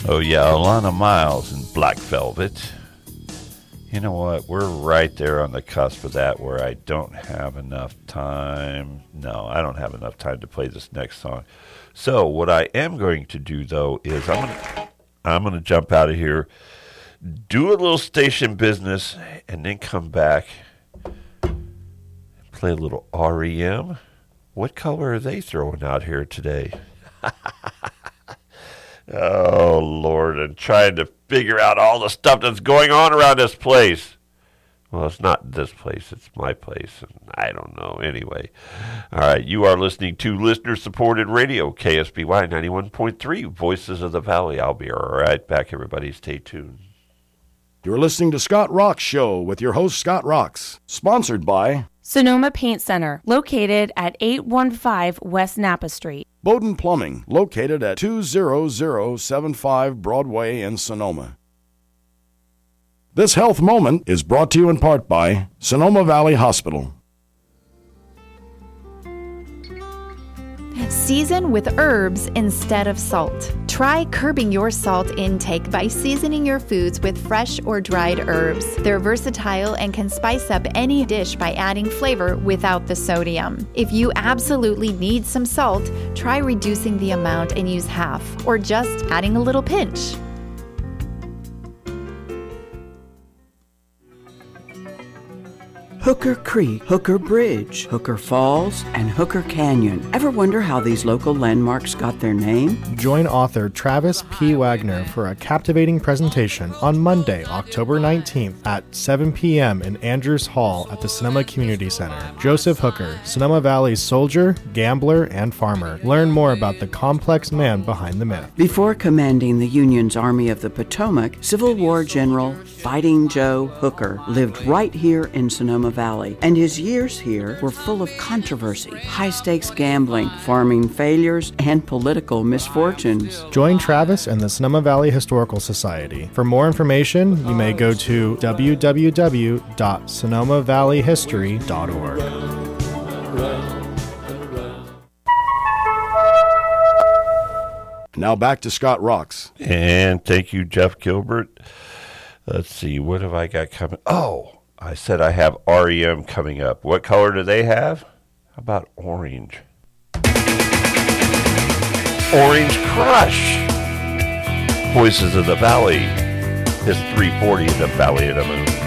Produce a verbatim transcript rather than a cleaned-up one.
Oh yeah, Alana Miles in Black Velvet. You know what? We're right there on the cusp of that where I don't have enough time. No, I don't have enough time to play this next song. So what I am going to do, though, is I'm going to I'm going to jump out of here, do a little station business, and then come back and play a little R E M. What color are they throwing out here today? Oh, Lord, and trying to figure out all the stuff that's going on around this place. Well, it's not this place. It's my place, and I don't know. Anyway, all right, you are listening to listener-supported radio, K S B Y ninety-one point three, Voices of the Valley. I'll be right back, everybody. Stay tuned. You're listening to Scott Rock's Show with your host, Scott Rocks, sponsored by Sonoma Paint Center, located at eight one five West Napa Street. Bowden Plumbing, located at two thousand seventy-five Broadway in Sonoma. This health moment is brought to you in part by Sonoma Valley Hospital. Season with herbs instead of salt. Try curbing your salt intake by seasoning your foods with fresh or dried herbs. They're versatile and can spice up any dish by adding flavor without the sodium. If you absolutely need some salt, try reducing the amount and use half, or just adding a little pinch. Hooker Creek, Hooker Bridge, Hooker Falls, and Hooker Canyon. Ever wonder how these local landmarks got their name? Join author Travis P. Wagner for a captivating presentation on Monday, October nineteenth at seven p.m. in Andrews Hall at the Sonoma Community Center. Joseph Hooker, Sonoma Valley's soldier, gambler, and farmer. Learn more about the complex man behind the myth. Before commanding the Union's Army of the Potomac, Civil War General Fighting Joe Hooker lived right here in Sonoma Valley, and his years here were full of controversy, high-stakes gambling, farming failures, and political misfortunes. Join Travis and the Sonoma Valley Historical Society. For more information, you may go to w w w dot sonoma valley history dot org. Now back to Scott Rocks. And thank you, Jeff Gilbert. Let's see, what have I got coming? Oh, I said I have R E M coming up. What color do they have? How about orange? Orange Crush. Voices of the Valley. It's three forty in the Valley of the Moon.